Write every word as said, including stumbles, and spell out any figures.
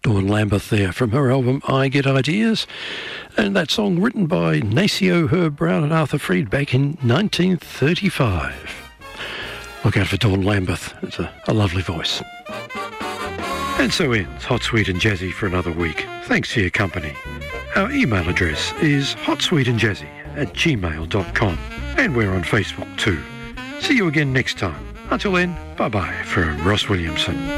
Dawn Lambeth there from her album I Get Ideas, and that song written by Nacio, Herb Brown and Arthur Freed back in nineteen thirty-five. Look out for Dawn Lambeth, it's a, a lovely voice. And so ends Hot, Sweet and Jazzy for another week. Thanks for your company. Our email address is hotsweetandjazzy at gmail dot com, and we're on Facebook too. See you again next time. Until then, bye-bye from Ross Williamson.